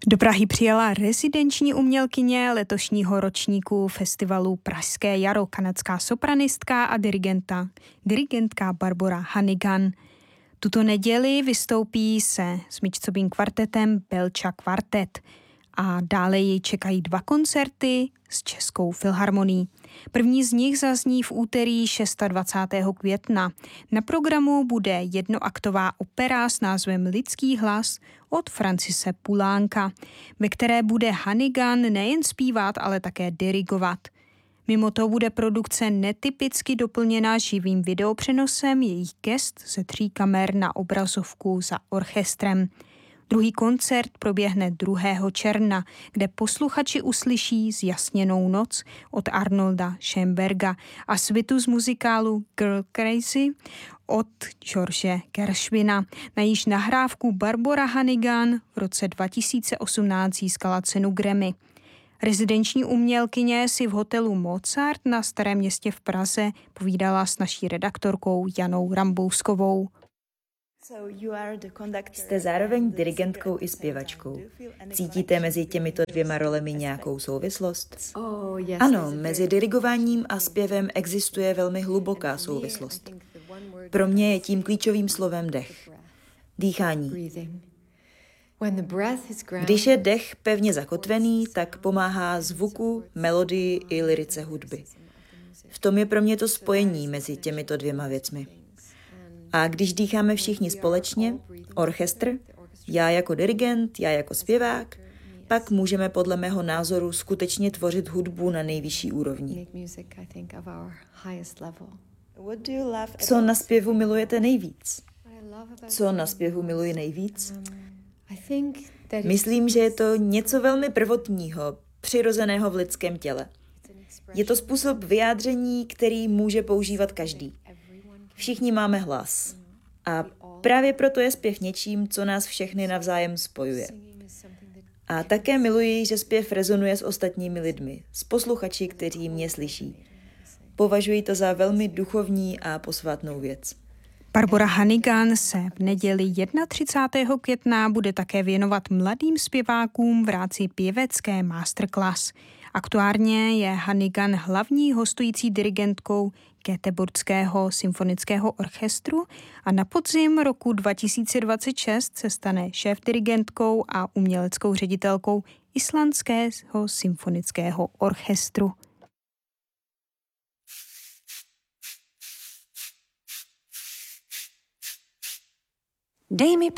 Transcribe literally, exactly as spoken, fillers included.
Do Prahy přijela rezidenční umělkyně letošního ročníku festivalu Pražské jaro, kanadská sopranistka a dirigenta, dirigentka Barbora Hannigan. Tuto neděli vystoupí se smyčcovým kvartetem Belča Kvartet a dále jej čekají dva koncerty s Českou filharmonií. První z nich zazní v úterý dvacátého šestého května. Na programu bude jednoaktová opera s názvem Lidský hlas od Francise Pulánka, ve které bude Hannigan nejen zpívat, ale také dirigovat. Mimo to bude produkce netypicky doplněna živým videopřenosem jejich gest ze tří kamer na obrazovku za orchestrem. Druhý koncert proběhne druhého června, kde posluchači uslyší Zjasněnou noc od Arnolda Schoenberga a svitu z muzikálu Girl Crazy od George Gershwina. Na již nahrávku Barbora Hannigan v roce dva tisíce osmnáct získala cenu Grammy. Rezidenční umělkyně si v hotelu Mozart na Starém Městě v Praze povídala s naší redaktorkou Janou Rambouskovou. Jste zároveň dirigentkou i zpěvačkou. Cítíte mezi těmito dvěma rolemi nějakou souvislost? Ano, mezi dirigováním a zpěvem existuje velmi hluboká souvislost. Pro mě je tím klíčovým slovem dech. Dýchání. Když je dech pevně zakotvený, tak pomáhá zvuku, melodii i lyrice hudby. V tom je pro mě to spojení mezi těmito dvěma věcmi. A když dýcháme všichni společně, orchestr, já jako dirigent, já jako zpěvák, pak můžeme podle mého názoru skutečně tvořit hudbu na nejvyšší úrovni. Co na zpěvu milujete nejvíc? Co na zpěvu miluji nejvíc? Myslím, že je to něco velmi prvotního, přirozeného v lidském těle. Je to způsob vyjádření, který může používat každý. Všichni máme hlas. A právě proto je zpěv něčím, co nás všechny navzájem spojuje. A také miluji, že zpěv rezonuje s ostatními lidmi, s posluchači, kteří mě slyší. Považuji to za velmi duchovní a posvátnou věc. Barbora Hannigan se v neděli třicátého prvního května bude také věnovat mladým zpěvákům v rámci pěvecké masterclass. Aktuálně je Hannigan hlavní hostující dirigentkou Göteborgského symfonického orchestru a na podzim roku dva tisíce dvacet šest se stane šéfdirigentkou a uměleckou ředitelkou Islandského symfonického orchestru. Dej mi